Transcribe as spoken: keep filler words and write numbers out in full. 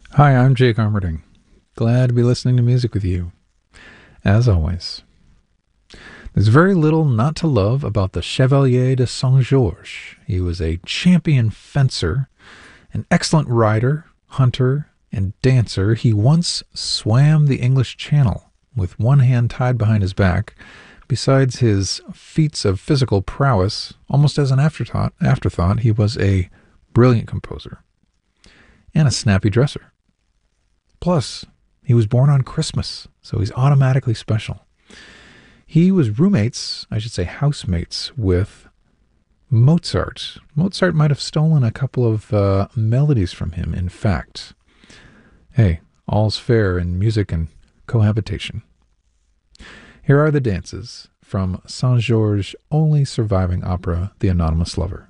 Hi, I'm Jake Armerding. Glad to be listening to music with you, as always. There's very little not to love about the Chevalier de Saint Georges. He was a champion fencer, an excellent rider, hunter, and dancer. He once swam the English Channel with one hand tied behind his back. Besides his feats of physical prowess, almost as an afterthought, afterthought, he was a brilliant composer and a snappy dresser. Plus, he was born on Christmas, so he's automatically special. He was roommates, I should say housemates, with Mozart. Mozart might have stolen a couple of uh, melodies from him, in fact. Hey, all's fair in music and cohabitation. Here are the dances from Saint Georges' only surviving opera, The Anonymous Lover.